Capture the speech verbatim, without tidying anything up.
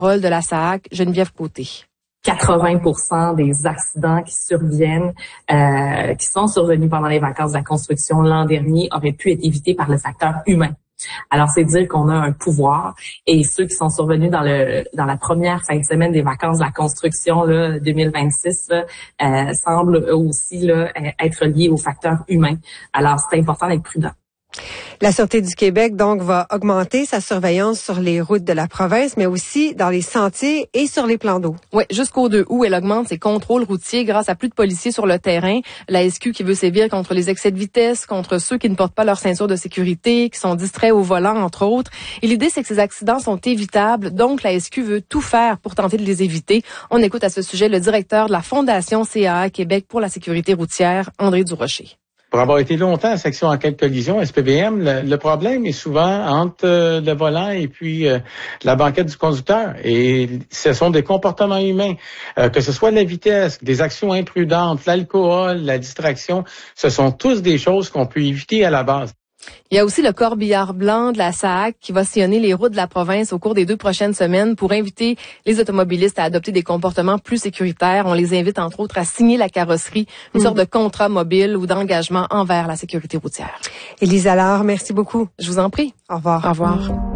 Rôle de la S A A C, Geneviève Côté. quatre-vingts pour cent des accidents qui surviennent, euh, qui sont survenus pendant les vacances de la construction l'an dernier auraient pu être évités par le facteur humain. Alors, c'est dire qu'on a un pouvoir, et ceux qui sont survenus dans le dans la première fin de semaine des vacances de la construction là, deux mille vingt-six là, euh, semblent eux aussi là, être liés au facteur humain. Alors, c'est important d'être prudent. La Sûreté du Québec, donc, va augmenter sa surveillance sur les routes de la province, mais aussi dans les sentiers et sur les plans d'eau. Oui, jusqu'au deux août, elle augmente ses contrôles routiers grâce à plus de policiers sur le terrain. La S Q qui veut sévir contre les excès de vitesse, contre ceux qui ne portent pas leur ceinture de sécurité, qui sont distraits au volant, entre autres. Et l'idée, c'est que ces accidents sont évitables, donc la S Q veut tout faire pour tenter de les éviter. On écoute à ce sujet le directeur de la Fondation C A A Québec pour la sécurité routière, André Durocher. Pour avoir été longtemps à section enquête collision, S P B M, le, le problème est souvent entre euh, le volant et puis euh, la banquette du conducteur. Et ce sont des comportements humains, euh, que ce soit la vitesse, des actions imprudentes, l'alcool, la distraction, ce sont tous des choses qu'on peut éviter à la base. Il y a aussi le corbillard blanc de la S A A C qui va sillonner les routes de la province au cours des deux prochaines semaines pour inviter les automobilistes à adopter des comportements plus sécuritaires. On les invite, entre autres, à signer la carrosserie, une mmh. sorte de contrat mobile ou d'engagement envers la sécurité routière. Élise Allard, merci beaucoup. Je vous en prie. Au revoir. Au revoir.